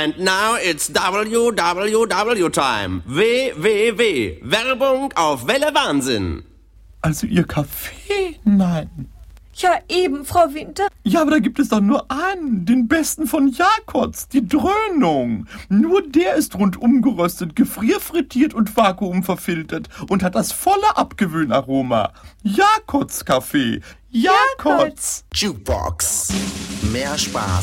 And now it's WWW time. WWW. Werbung auf Welle Wahnsinn. Also Ihr Kaffee? Nein. Ja, eben, Frau Winter. Ja, aber da gibt es doch nur einen, den besten von Jakobs, die Dröhnung. Nur der ist rundum geröstet, gefrierfrittiert und vakuumverfiltert und hat das volle Abgewöhnaroma. Jakobs Kaffee. Jakobs. Jukebox. Mehr Spaß